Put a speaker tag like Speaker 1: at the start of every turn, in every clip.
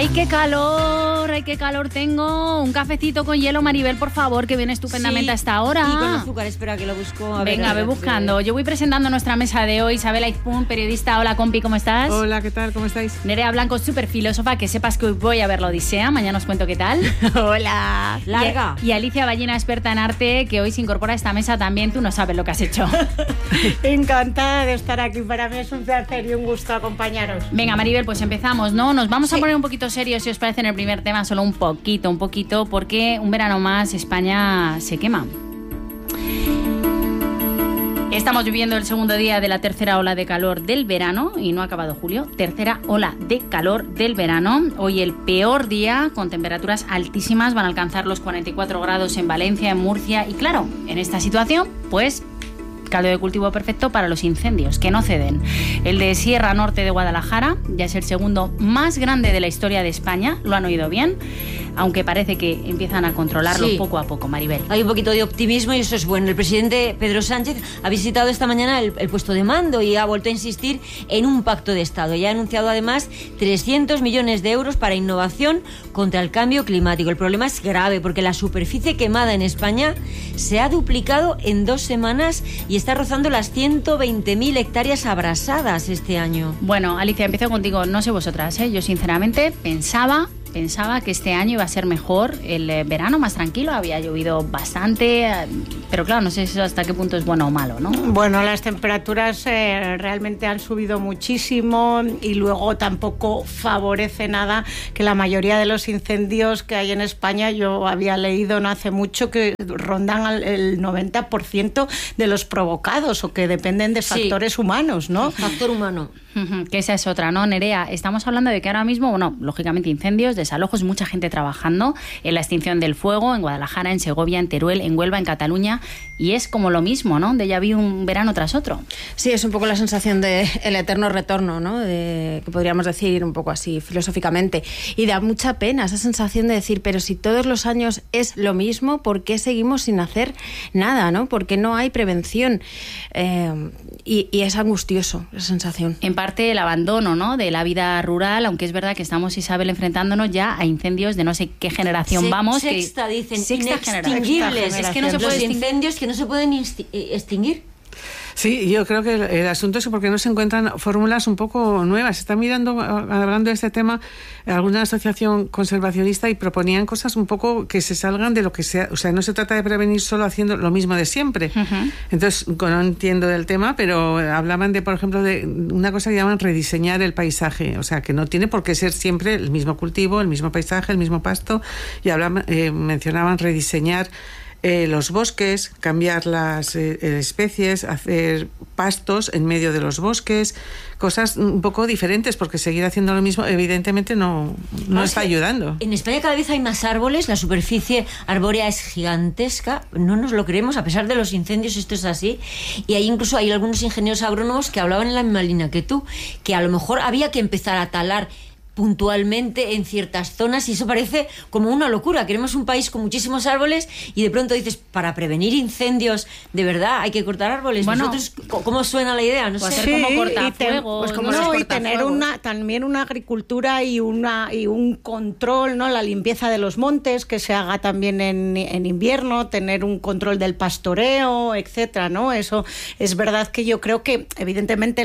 Speaker 1: ¡Ay, qué calor tengo! Un cafecito con hielo, Maribel, por favor, que viene estupendamente a esta hora.
Speaker 2: Y con azúcar, espera que lo busco.
Speaker 1: Venga, ve buscando. Yo voy presentando nuestra mesa de hoy. Isabel Aizpún, periodista. Hola, compi, ¿cómo estás?
Speaker 3: Hola, ¿qué tal? ¿Cómo estáis?
Speaker 1: Nerea Blanco, súper filósofa, que sepas que hoy voy a ver la Odisea. Mañana os cuento qué tal.
Speaker 2: Hola. Larga.
Speaker 1: Y Alicia Ballina, experta en arte, que hoy se incorpora a esta mesa también. Tú no sabes lo que has hecho.
Speaker 4: Encantada de estar aquí. Para mí es un placer y un gusto acompañaros.
Speaker 1: Venga, Maribel, pues empezamos, ¿no? Nos vamos a poner un poquito serios, si os parece, en el primer tema, solo un poquito, porque un verano más España se quema. Estamos viviendo el segundo día de la tercera ola de calor del verano y no ha acabado julio. Tercera ola de calor del verano. Hoy el peor día, con temperaturas altísimas, van a alcanzar los 44 grados en Valencia, en Murcia. Y claro, en esta situación, pues caldo de cultivo perfecto para los incendios, que no ceden. El de Sierra Norte de Guadalajara ya es el segundo más grande de la historia de España, lo han oído bien, aunque parece que empiezan a controlarlo poco a poco, Maribel.
Speaker 2: Hay un poquito de optimismo y eso es bueno. El presidente Pedro Sánchez ha visitado esta mañana el puesto de mando y ha vuelto a insistir en un pacto de Estado. Y ha anunciado además 300 millones de euros para innovación contra el cambio climático. El problema es grave porque la superficie quemada en España se ha duplicado en 2 semanas y está rozando las 120.000 hectáreas abrasadas este año.
Speaker 1: Bueno, Alicia, empiezo contigo. No sé vosotras, yo sinceramente pensaba que este año iba a ser mejor, el verano más tranquilo, había llovido bastante, pero claro, no sé hasta qué punto es bueno o malo, ¿no?
Speaker 4: Bueno, las temperaturas realmente han subido muchísimo y luego tampoco favorece nada que la mayoría de los incendios que hay en España, yo había leído no hace mucho que rondan el 90% de los provocados o que dependen de factores humanos, ¿no?
Speaker 2: Factor humano.
Speaker 1: Que esa es otra, ¿no, Nerea? Estamos hablando de que ahora mismo, bueno, lógicamente incendios, desalojos, mucha gente trabajando en la extinción del fuego, en Guadalajara, en Segovia, en Teruel, en Huelva, en Cataluña, y es como lo mismo, ¿no? De ya vi un verano tras otro.
Speaker 5: Sí, es un poco la sensación de el eterno retorno, ¿no? Que podríamos decir un poco así filosóficamente, y da mucha pena esa sensación de decir, pero si todos los años es lo mismo, ¿por qué seguimos sin hacer nada, ¿no? Porque no hay prevención, y es angustioso esa sensación.
Speaker 1: En parte el abandono, ¿no?, de la vida rural, aunque es verdad que estamos, Isabel, enfrentándonos ya a incendios de no sé qué generación vamos.
Speaker 2: Sexta, dicen,
Speaker 1: sexta
Speaker 2: inextinguibles.
Speaker 1: Es que no se
Speaker 2: los
Speaker 1: puede
Speaker 2: incendios que no se pueden extinguir.
Speaker 3: Sí, yo creo que el asunto es porque no se encuentran fórmulas un poco nuevas. Se está hablando de este tema, alguna asociación conservacionista, y proponían cosas un poco que se salgan de lo que sea. O sea, no se trata de prevenir solo haciendo lo mismo de siempre. Uh-huh. Entonces, no entiendo del tema, pero hablaban de, por ejemplo, de una cosa que llaman rediseñar el paisaje. O sea, que no tiene por qué ser siempre el mismo cultivo, el mismo paisaje, el mismo pasto. Y mencionaban rediseñar los bosques, cambiar las especies, hacer pastos en medio de los bosques, cosas un poco diferentes, porque seguir haciendo lo mismo evidentemente no está ayudando.
Speaker 2: En España cada vez hay más árboles, la superficie arbórea es gigantesca, no nos lo creemos, a pesar de los incendios esto es así, y incluso hay algunos ingenieros agrónomos que hablaban en la misma línea que tú, que a lo mejor había que empezar a talar puntualmente en ciertas zonas, y eso parece como una locura. Queremos un país con muchísimos árboles y de pronto dices, para prevenir incendios, de verdad hay que cortar árboles.
Speaker 1: Bueno,
Speaker 2: ¿vosotros cómo suena la idea? No sé.
Speaker 1: Hacer como cortafuegos,
Speaker 4: y tener también una agricultura y un control, ¿no? La limpieza de los montes, que se haga también en invierno, tener un control del pastoreo, etcétera, ¿no? Eso es verdad que yo creo que evidentemente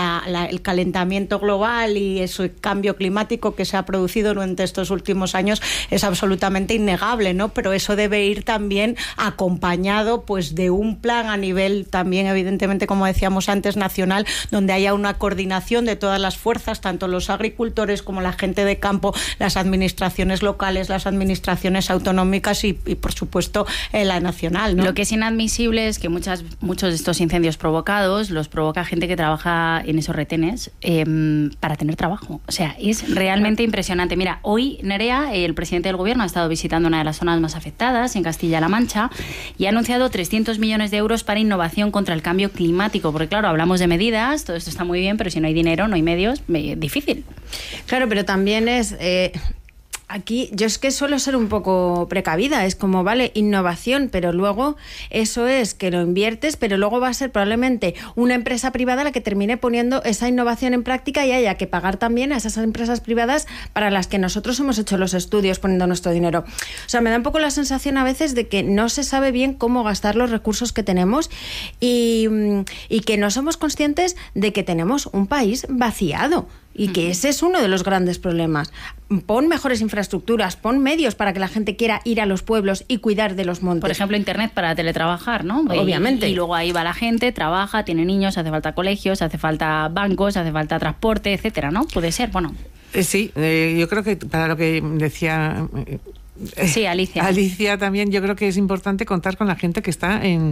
Speaker 4: el calentamiento global y ese cambio climático que se ha producido durante estos últimos años es absolutamente innegable, ¿no? Pero eso debe ir también acompañado, pues, de un plan a nivel también, evidentemente, como decíamos antes, nacional, donde haya una coordinación de todas las fuerzas, tanto los agricultores como la gente de campo, las administraciones locales, las administraciones autonómicas y por supuesto, la nacional, ¿no?
Speaker 1: Lo que es inadmisible es que muchos de estos incendios provocados los provoca gente que trabaja en esos retenes para tener trabajo. O sea, es realmente impresionante. Mira, hoy, Nerea, el presidente del gobierno ha estado visitando una de las zonas más afectadas, en Castilla-La Mancha, y ha anunciado 300 millones de euros para innovación contra el cambio climático. Porque claro, hablamos de medidas, todo esto está muy bien, pero si no hay dinero, no hay medios, difícil.
Speaker 5: Claro, pero también es Aquí yo es que suelo ser un poco precavida, es como, vale, innovación, pero luego eso es que lo inviertes, pero luego va a ser probablemente una empresa privada la que termine poniendo esa innovación en práctica y haya que pagar también a esas empresas privadas para las que nosotros hemos hecho los estudios poniendo nuestro dinero. O sea, me da un poco la sensación a veces de que no se sabe bien cómo gastar los recursos que tenemos y que no somos conscientes de que tenemos un país vaciado. Y que ese es uno de los grandes problemas. Pon mejores infraestructuras, pon medios para que la gente quiera ir a los pueblos y cuidar de los montes.
Speaker 1: Por ejemplo, internet para teletrabajar, ¿no?
Speaker 5: Obviamente.
Speaker 1: Y luego ahí va la gente, trabaja, tiene niños, hace falta colegios, hace falta bancos, hace falta transporte, etcétera, ¿no? Puede ser, bueno.
Speaker 3: Sí, yo creo que para lo que decía...
Speaker 1: Sí, Alicia.
Speaker 3: Alicia también, yo creo que es importante contar con la gente que está en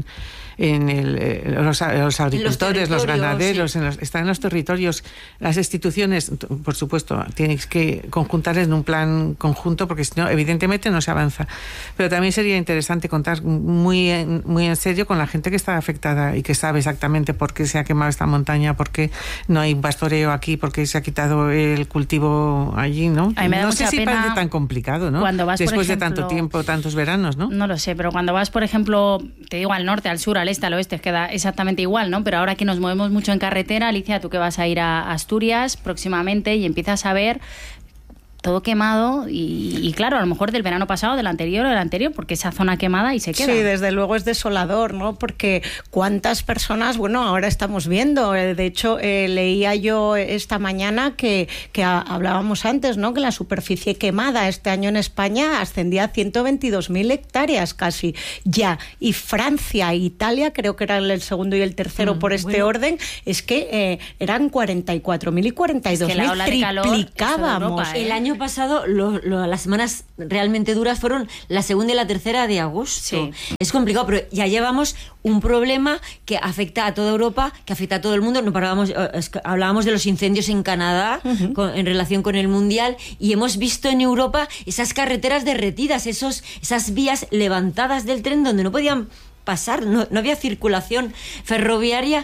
Speaker 3: los agricultores, los ganaderos, sí. Están en los territorios. Las instituciones, por supuesto, tienes que conjuntarles en un plan conjunto porque si no, evidentemente no se avanza. Pero también sería interesante contar muy en serio con la gente que está afectada y que sabe exactamente por qué se ha quemado esta montaña, por qué no hay pastoreo aquí, por qué se ha quitado el cultivo allí, ¿no?
Speaker 1: A mí me da
Speaker 3: no
Speaker 1: mucha
Speaker 3: sé si
Speaker 1: pena
Speaker 3: parece tan complicado, ¿no?
Speaker 1: Cuando vas,
Speaker 3: después
Speaker 1: por ejemplo,
Speaker 3: de tanto tiempo, tantos veranos, ¿no?
Speaker 1: No lo sé, pero cuando vas, por ejemplo, te digo al norte, al sur, al este, al oeste, queda exactamente igual, ¿no? Pero ahora que nos movemos mucho en carretera, Alicia, tú que vas a ir a Asturias próximamente y empiezas a ver todo quemado y claro, a lo mejor del verano pasado, del anterior, porque esa zona quemada y se queda.
Speaker 4: Sí, desde luego es desolador, ¿no? Porque cuántas personas, bueno, ahora estamos viendo, de hecho leía yo esta mañana que hablábamos antes, ¿no? Que la superficie quemada este año en España ascendía a 122.000 hectáreas casi ya, y Francia e Italia, creo que eran el segundo y el tercero por este orden, es que eran 44.000 y 42.000, triplicábamos.
Speaker 2: El año pasado las semanas realmente duras fueron la segunda y la tercera de agosto. Sí. Es complicado, pero ya llevamos un problema que afecta a toda Europa, que afecta a todo el mundo. No hablábamos de los incendios en Canadá en relación con el Mundial y hemos visto en Europa esas carreteras derretidas, esas vías levantadas del tren donde no podían pasar, no había circulación ferroviaria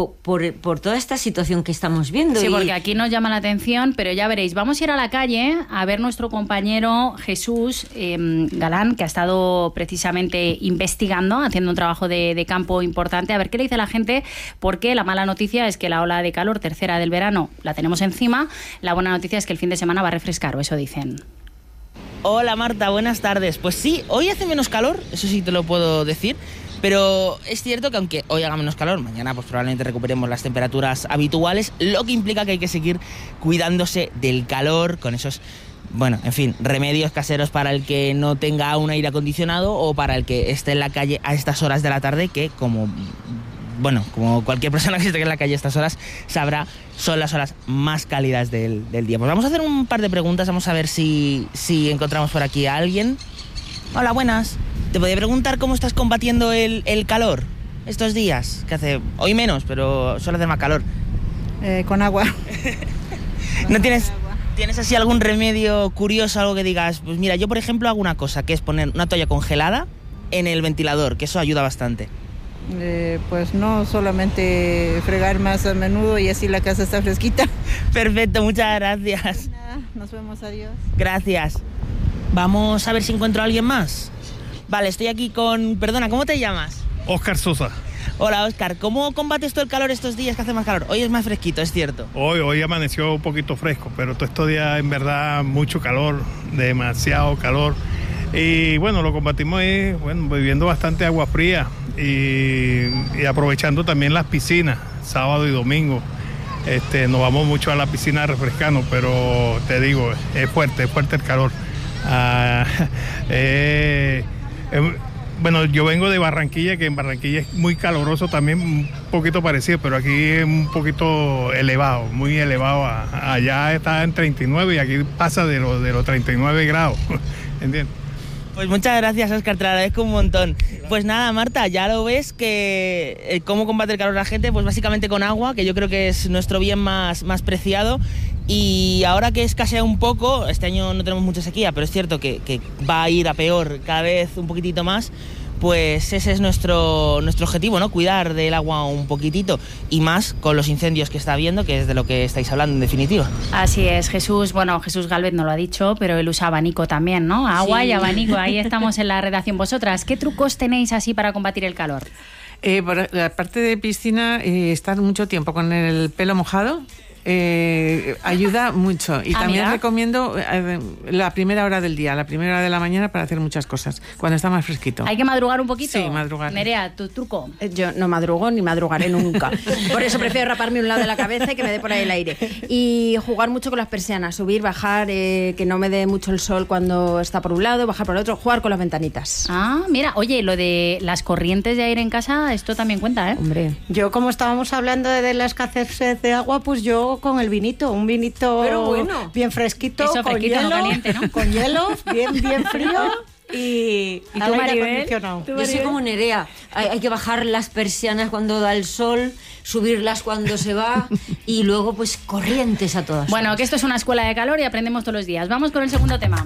Speaker 2: por toda esta situación que estamos viendo.
Speaker 1: Sí, porque aquí nos llama la atención, pero ya veréis, vamos a ir a la calle a ver nuestro compañero Jesús Galán, que ha estado precisamente investigando, haciendo un trabajo de campo importante, a ver qué le dice la gente, porque la mala noticia es que la ola de calor tercera del verano la tenemos encima, la buena noticia es que el fin de semana va a refrescar, o eso dicen.
Speaker 6: Hola Marta, buenas tardes. Pues sí, hoy hace menos calor, eso sí te lo puedo decir. Pero es cierto que aunque hoy haga menos calor, mañana pues probablemente recuperemos las temperaturas habituales, lo que implica que hay que seguir cuidándose del calor con esos, bueno, en fin, remedios caseros para el que no tenga un aire acondicionado o para el que esté en la calle a estas horas de la tarde, que como cualquier persona que esté en la calle a estas horas sabrá, son las horas más cálidas del día. Pues vamos a hacer un par de preguntas, vamos a ver si encontramos por aquí a alguien. Hola, buenas. Te podía preguntar cómo estás combatiendo el calor estos días, que hace hoy menos, pero suele hacer más calor.
Speaker 7: Con agua.
Speaker 6: ¿No tienes así algún remedio curioso, algo que digas? Pues mira, yo por ejemplo hago una cosa, que es poner una toalla congelada en el ventilador, que eso ayuda bastante.
Speaker 7: Pues no, solamente fregar más a menudo y así la casa está fresquita.
Speaker 6: Perfecto, muchas gracias.
Speaker 7: Nada, nos vemos, adiós.
Speaker 6: Gracias. Vamos a ver si encuentro a alguien más. Vale, estoy aquí con... Perdona, ¿cómo te llamas?
Speaker 8: Óscar Sosa.
Speaker 6: Hola, Óscar. ¿Cómo combates tú el calor estos días que hace más calor? Hoy es más fresquito, es cierto.
Speaker 8: Hoy amaneció un poquito fresco, pero todos estos días en verdad mucho calor, demasiado calor. Y bueno, lo combatimos bebiendo bastante agua fría y aprovechando también las piscinas, sábado y domingo. Nos vamos mucho a la piscina a refrescarnos, pero te digo, es fuerte el calor. Bueno, yo vengo de Barranquilla, que en Barranquilla es muy caluroso también, un poquito parecido, pero aquí es un poquito elevado, muy elevado. Allá está en 39 y aquí pasa de los 39 grados, ¿entiendes?
Speaker 6: Pues muchas gracias, Óscar, te lo agradezco un montón. Pues nada, Marta, ya lo ves que cómo combate el calor la gente, pues básicamente con agua, que yo creo que es nuestro bien más preciado. Y ahora que escasea un poco, este año no tenemos mucha sequía, pero es cierto que va a ir a peor cada vez un poquitito más, pues ese es nuestro objetivo, ¿no? Cuidar del agua un poquitito, y más con los incendios que está habiendo, que es de lo que estáis hablando en definitiva.
Speaker 1: Así es, Jesús. Bueno, Jesús Gálvez no lo ha dicho, pero él usa abanico también, ¿no? Agua y abanico. Ahí estamos en la redacción. Vosotras, ¿qué trucos tenéis así para combatir el calor?
Speaker 3: Por la parte de piscina, estar mucho tiempo con el pelo mojado ayuda mucho. Y también
Speaker 1: mira,
Speaker 3: recomiendo la primera hora del día, la primera hora de la mañana, para hacer muchas cosas, cuando está más fresquito.
Speaker 1: ¿Hay que madrugar un poquito?
Speaker 3: Sí, madrugar.
Speaker 1: Nerea, ¿tu truco?
Speaker 5: Yo no madrugo ni madrugaré nunca. Por eso prefiero raparme un lado de la cabeza y que me dé por ahí el aire. Y jugar mucho con las persianas, subir, bajar, que no me dé mucho el sol cuando está por un lado, bajar por el otro, jugar con las ventanitas.
Speaker 1: Ah, mira, oye, lo de las corrientes de aire en casa, esto también cuenta, ¿eh?
Speaker 5: Hombre.
Speaker 4: Yo, como estábamos hablando de la escasez de agua, pues yo con el vinito, un vinito
Speaker 2: Pero bueno,
Speaker 4: bien fresquito,
Speaker 1: eso,
Speaker 4: con
Speaker 1: fresquito,
Speaker 4: hielo,
Speaker 1: no caliente, ¿no?
Speaker 4: con hielo, bien frío y
Speaker 1: tú,
Speaker 4: al aire
Speaker 1: Maribel?
Speaker 4: acondicionado.
Speaker 2: Yo soy como Nerea. Hay que bajar las persianas cuando da el sol, subirlas cuando se va y luego pues corrientes a todas.
Speaker 1: Bueno, que esto es una escuela de calor y aprendemos todos los días. Vamos con el segundo tema.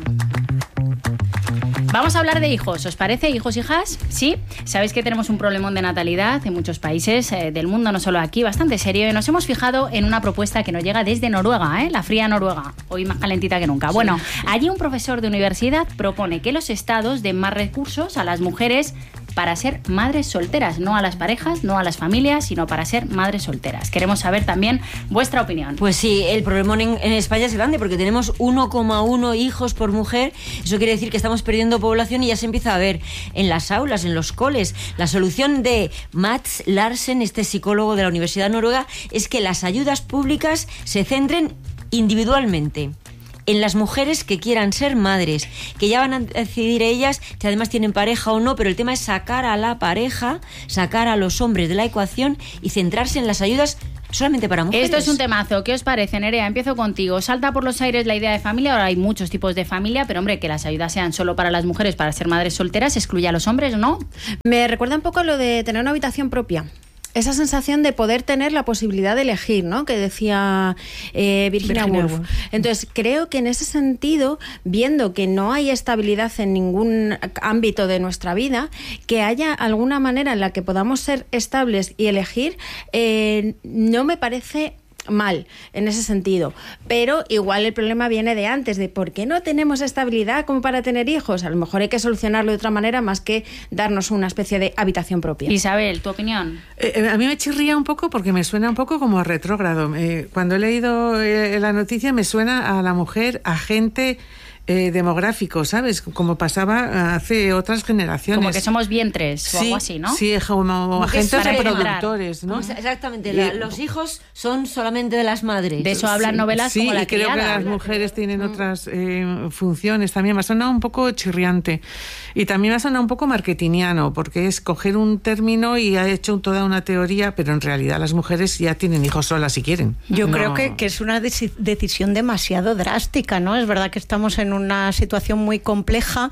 Speaker 1: Vamos a hablar de hijos, ¿os parece? ¿Hijos, hijas? ¿Sí? Sabéis que tenemos un problemón de natalidad en muchos países del mundo, no solo aquí, bastante serio. Y nos hemos fijado en una propuesta que nos llega desde Noruega, la fría Noruega, hoy más calentita que nunca. Sí. Bueno, allí un profesor de universidad propone que los estados den más recursos a las mujeres para ser madres solteras, no a las parejas, no a las familias, sino para ser madres solteras. Queremos saber también vuestra opinión.
Speaker 2: Pues sí, el problema en España es grande porque tenemos 1,1 hijos por mujer. Eso quiere decir que estamos perdiendo población y ya se empieza a ver en las aulas, en los coles. La solución de Mats Larsen, este psicólogo de la Universidad Noruega, es que las ayudas públicas se centren individualmente en las mujeres que quieran ser madres, que ya van a decidir ellas si además tienen pareja o no, pero el tema es sacar a la pareja, sacar a los hombres de la ecuación y centrarse en las ayudas solamente para mujeres.
Speaker 1: Esto es un temazo. ¿Qué os parece, Nerea? Empiezo contigo. Salta por los aires la idea de familia. Ahora hay muchos tipos de familia, pero hombre, que las ayudas sean solo para las mujeres, para ser madres solteras, excluye a los hombres, ¿no?
Speaker 5: Me recuerda un poco a lo de tener una habitación propia. Esa sensación de poder tener la posibilidad de elegir, ¿no? Que decía Virginia Woolf. Entonces, creo que en ese sentido, viendo que no hay estabilidad en ningún ámbito de nuestra vida, que haya alguna manera en la que podamos ser estables y elegir, no me parece mal en ese sentido, pero igual el problema viene de antes, de por qué no tenemos estabilidad como para tener hijos. A lo mejor hay que solucionarlo de otra manera más que darnos una especie de habitación propia.
Speaker 1: Isabel, ¿tu opinión?
Speaker 3: A mí me chirría un poco porque me suena un poco como a retrógrado. Cuando he leído la noticia me suena a la mujer agente demográfico, ¿sabes? Como pasaba hace otras generaciones.
Speaker 1: Como que somos vientres o algo así, ¿no?
Speaker 3: Sí, como agentes reproductores, ¿no?
Speaker 2: Exactamente, los hijos son solamente de las madres.
Speaker 1: De eso hablan novelas como La
Speaker 3: Criada. Sí, creo que las mujeres tienen otras funciones también. Me ha sonado un poco chirriante. Y también me ha sonado un poco marketingiano, porque es coger un término y ha hecho toda una teoría, pero en realidad las mujeres ya tienen hijos solas si quieren.
Speaker 4: Yo creo que es una decisión demasiado drástica, ¿no? Es verdad que estamos en una situación muy compleja,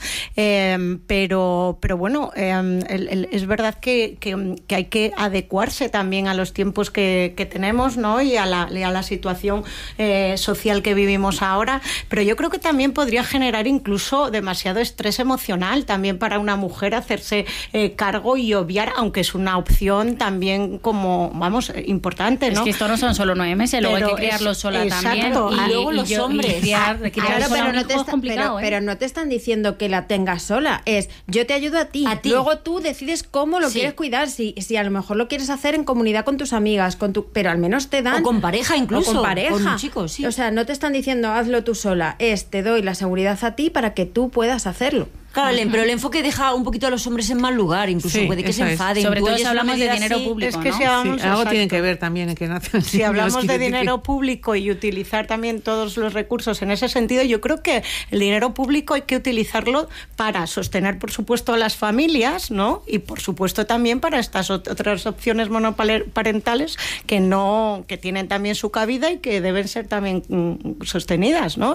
Speaker 4: pero bueno, es verdad que hay que adecuarse también a los tiempos que tenemos, ¿no? Y a la situación social que vivimos ahora, pero yo creo que también podría generar incluso demasiado estrés emocional también para una mujer hacerse cargo y obviar, aunque es una opción también como, vamos, importante, ¿no?
Speaker 1: Es que esto no son solo 9 meses, luego hay que criarlo sola también.
Speaker 2: Y luego los hombres.
Speaker 5: Pero no te están diciendo que la tengas sola, es yo te ayudo a ti. Luego tú decides cómo lo quieres cuidar, si a lo mejor lo quieres hacer en comunidad con tus amigas, pero al menos te dan...
Speaker 2: O con pareja incluso.
Speaker 5: O con pareja.
Speaker 2: Con un chico, sí.
Speaker 5: O sea, no te están diciendo hazlo tú sola, te doy la seguridad a ti para que tú puedas hacerlo.
Speaker 2: Claro, pero el enfoque deja un poquito a los hombres en mal lugar, incluso puede que se enfaden.
Speaker 1: Sobre todo si hablamos de dinero público,
Speaker 4: es que
Speaker 1: ¿no?
Speaker 4: si hablamos,
Speaker 3: algo tiene que ver también en que nacen.
Speaker 4: Si hablamos de dinero público y utilizar también todos los recursos en ese sentido, yo creo que el dinero público hay que utilizarlo para sostener, por supuesto, a las familias, ¿no? Y por supuesto también para estas otras opciones monoparentales que tienen también su cabida y que deben ser también sostenidas, ¿no?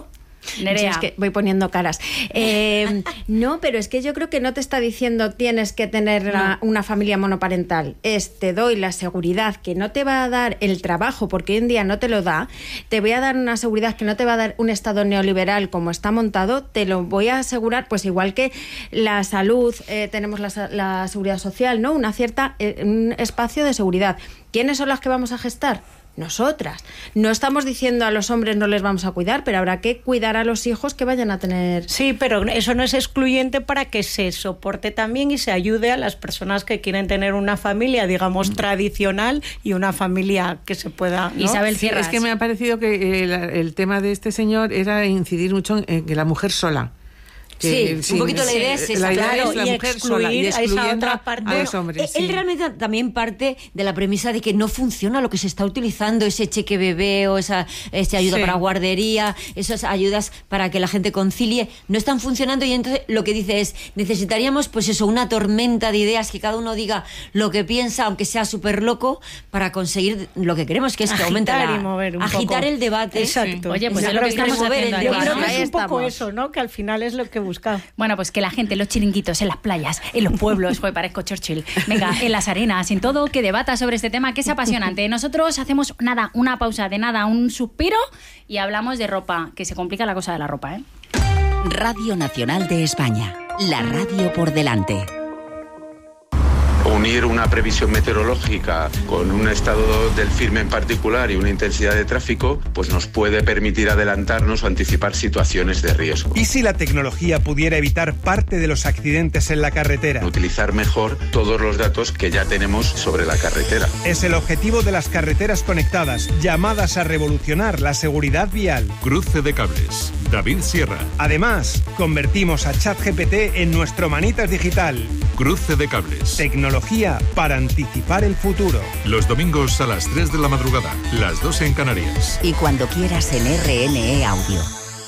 Speaker 1: Nerea.
Speaker 5: Es que voy poniendo caras. No, pero es que yo creo que no te está diciendo tienes que tener una familia monoparental. Te doy la seguridad que no te va a dar el trabajo, porque hoy en día no te lo da. Te voy a dar una seguridad que no te va a dar un Estado neoliberal como está montado. Te lo voy a asegurar, pues igual que la salud, tenemos la seguridad social, ¿no? Un espacio de seguridad. ¿Quiénes son las que vamos a gestar? Nosotras. No estamos diciendo a los hombres no les vamos a cuidar, pero habrá que cuidar a los hijos que vayan a tener.
Speaker 4: Sí, pero eso no es excluyente para que se soporte también y se ayude a las personas que quieren tener una familia, digamos, tradicional y una familia que se pueda, ¿no?
Speaker 1: Isabel Cierras.
Speaker 3: Es que me ha parecido que el tema de este señor era incidir mucho en que la mujer sola.
Speaker 2: Sí, un poquito la idea es esa.
Speaker 3: La idea
Speaker 4: claro,
Speaker 3: es la
Speaker 4: y
Speaker 3: mujer sola y
Speaker 4: excluir a esa
Speaker 3: excluyendo
Speaker 4: otra parte.
Speaker 3: a los hombres.
Speaker 2: Él realmente también parte de la premisa de que no funciona lo que se está utilizando, ese cheque bebé o esa ayuda para guardería, esas ayudas para que la gente concilie, no están funcionando, y entonces lo que dice es, necesitaríamos pues eso, una tormenta de ideas, que cada uno diga lo que piensa, aunque sea súper loco, para conseguir lo que queremos, que es que aumente agitar el debate.
Speaker 4: Exacto.
Speaker 1: Oye, pues es lo que estamos haciendo
Speaker 4: Yo
Speaker 1: aquí,
Speaker 4: creo
Speaker 1: ¿no?
Speaker 4: que
Speaker 1: Ahí
Speaker 4: es un poco
Speaker 1: estamos.
Speaker 4: eso, ¿no? Que al final es lo que buscamos.
Speaker 1: Bueno, pues que la gente, los chiringuitos, en las playas, en los pueblos, joder, parezco Churchill, venga, en las arenas, en todo, que debata sobre este tema, que es apasionante. Nosotros hacemos una pausa de un suspiro, y hablamos de ropa, que se complica la cosa de la ropa, ¿eh?
Speaker 9: Radio Nacional de España, la radio por delante.
Speaker 10: Unir una previsión meteorológica con un estado del firme en particular y una intensidad de tráfico, pues nos puede permitir adelantarnos o anticipar situaciones de riesgo.
Speaker 11: ¿Y si la tecnología pudiera evitar parte de los accidentes en la carretera?
Speaker 10: Utilizar mejor todos los datos que ya tenemos sobre la carretera.
Speaker 11: Es el objetivo de las carreteras conectadas, llamadas a revolucionar la seguridad vial.
Speaker 12: Cruce de cables. David Sierra.
Speaker 11: Además, convertimos a ChatGPT en nuestro manitas digital.
Speaker 12: Cruce de cables.
Speaker 11: Tecnología para anticipar el futuro.
Speaker 12: Los domingos a las 3 de la madrugada, las 2 en Canarias.
Speaker 9: Y cuando quieras en RNE Audio.